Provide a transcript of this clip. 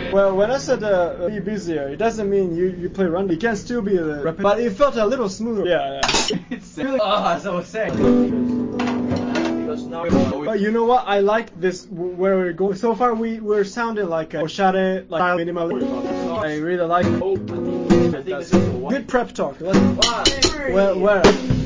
Well, when I said be busier, it doesn't mean you play run. It can still be rapid, but it felt a little smoother. Yeah. It's really, as I was saying. But you know what? I like this where we're going. So far, we're sounding like a oshare, like minimal. I really like it. I think this is Good prep talk. Where?